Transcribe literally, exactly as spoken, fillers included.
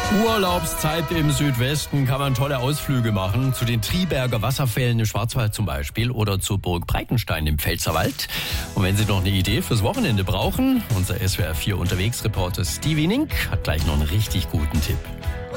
Urlaubszeit im Südwesten kann man tolle Ausflüge machen. Zu den Triberger Wasserfällen im Schwarzwald zum Beispiel oder zur Burg Breitenstein im Pfälzerwald. Und wenn Sie noch eine Idee fürs Wochenende brauchen, unser S W R vier Unterwegsreporter Stevie Nink hat gleich noch einen richtig guten Tipp.